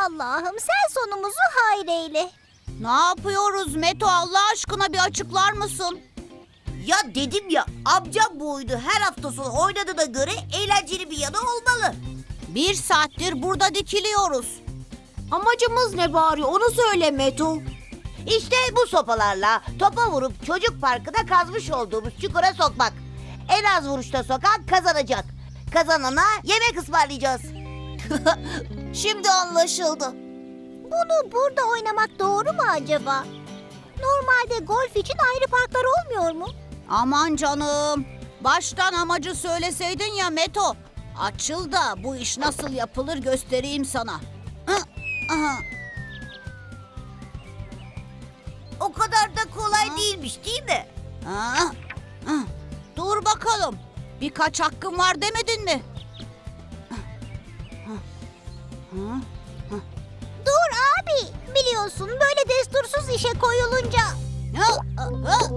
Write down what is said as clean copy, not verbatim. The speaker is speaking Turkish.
Allah'ım sen sonumuzu hayreyle. Ne yapıyoruz Meto, Allah aşkına bir açıklar mısın? Ya dedim ya, amcam bu oyunu her hafta sonu oynadığına göre eğlenceli bir yanı olmalı. 1 saattir burada dikiliyoruz. Amacımız ne bari onu söyle Meto. İşte bu sopalarla topa vurup çocuk parkına kazmış olduğumuz çukura sokmak. En az vuruşta sokan kazanacak. Kazanana yemek ısmarlayacağız. Şimdi anlaşıldı. Bunu burada oynamak doğru mu acaba? Normalde golf için ayrı parklar olmuyor mu? Aman canım, baştan amacı söyleseydin ya Meto. Açıl da bu iş nasıl yapılır göstereyim sana. Aha. O kadar da kolay değilmiş değil mi? Aa, ah. Dur bakalım. Birkaç hakkım var demedin mi? Dur abi, biliyorsun böyle destursuz işe koyulunca. Ah, ah,